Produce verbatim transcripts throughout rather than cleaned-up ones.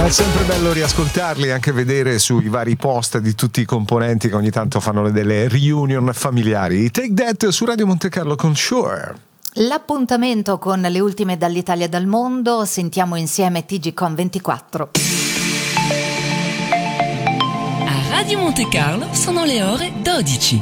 È sempre bello riascoltarli e anche vedere sui vari post di tutti i componenti che ogni tanto fanno delle reunion familiari. Take That su Radio Monte Carlo con Sure. L'appuntamento con le ultime dall'Italia e dal mondo, sentiamo insieme T G Com ventiquattro. A Radio Monte Carlo sono le ore dodici.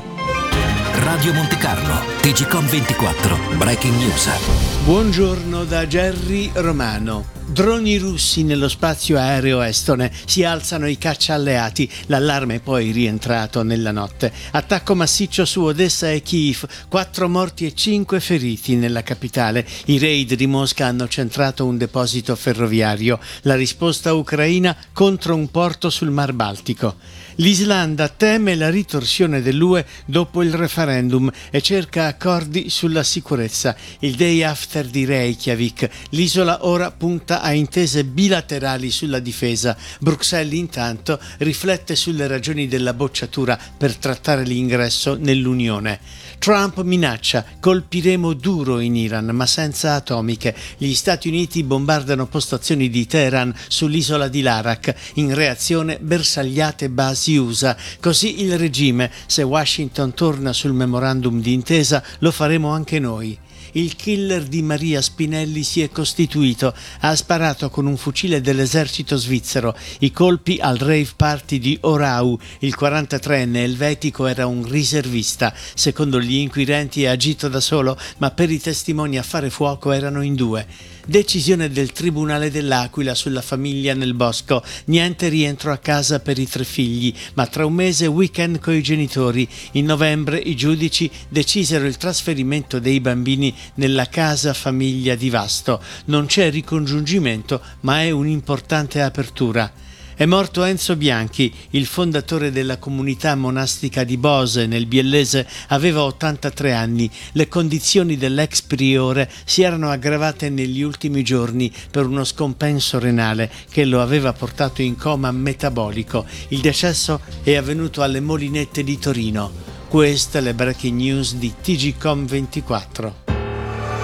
Radio Monte Carlo, T G Com ventiquattro, Breaking News. Buongiorno da Gerry Romano. Droni russi nello spazio aereo estone, si alzano i caccia alleati, l'allarme è poi rientrato nella notte. Attacco massiccio su Odessa e Kiev, quattro morti e cinque feriti nella capitale. I raid di Mosca hanno centrato un deposito ferroviario, la risposta ucraina contro un porto sul Mar Baltico. L'Islanda teme la ritorsione dell'U E dopo il referendum e cerca accordi sulla sicurezza. Il day after di Reykjavik, l'isola ora punta a intese bilaterali sulla difesa. Bruxelles intanto riflette sulle ragioni della bocciatura per trattare l'ingresso nell'Unione. Trump minaccia: colpiremo duro in Iran ma senza atomiche. Gli Stati Uniti bombardano postazioni di Teheran sull'isola di Larak, in reazione bersagliate basi U S A. Così il regime: se Washington torna sul memorandum di intesa lo faremo anche noi. Il killer di Maria Spinelli si è costituito, ha sparato con un fucile dell'esercito svizzero. I colpi al rave party di Orau. Il quarantatreenne elvetico era un riservista. Secondo gli inquirenti è agito da solo, ma per i testimoni a fare fuoco erano in due. Decisione del Tribunale dell'Aquila sulla famiglia nel bosco. Niente rientro a casa per i tre figli, ma tra un mese weekend coi genitori. In novembre i giudici decisero il trasferimento dei bambini nella casa famiglia di Vasto. Non c'è ricongiungimento, ma è un'importante apertura. È morto Enzo Bianchi, il fondatore della comunità monastica di Bose nel Biellese, aveva ottantatré anni. Le condizioni dell'ex priore si erano aggravate negli ultimi giorni per uno scompenso renale che lo aveva portato in coma metabolico. Il decesso è avvenuto alle Molinette di Torino. Queste le breaking news di T G Com ventiquattro.